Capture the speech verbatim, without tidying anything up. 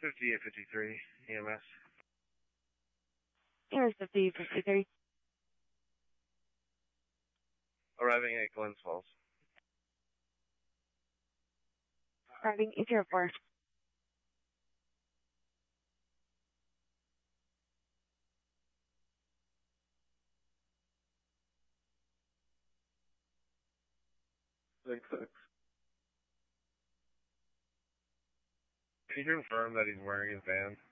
fifty-eight fifty-three, E M S. Here's fifty fifty-three. Arriving at Glens Falls. Arriving eight zero four. Six six. Can you confirm that he's wearing his band?